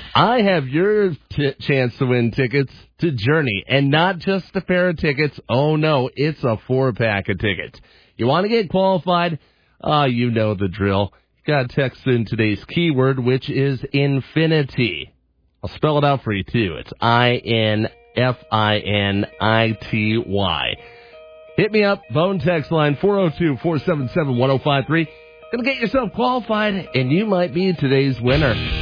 I have your chance to win tickets to Journey, and not just a pair of tickets. Oh, no, it's a 4-pack of tickets. You want to get qualified? You know the drill. You got to text in today's keyword, which is infinity. I'll spell it out for you, too. It's INFINITY. Hit me up, phone text line 402-477-1053. Gonna get yourself qualified, and you might be today's winner.